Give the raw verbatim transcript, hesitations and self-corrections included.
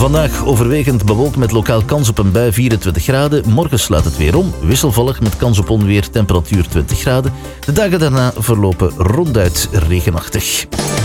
Vandaag overwegend bewolkt met lokaal kans op een bui, vierentwintig graden. Morgen slaat het weer om, wisselvallig met kans op onweer, temperatuur twintig graden. De dagen daarna verlopen ronduit regenachtig.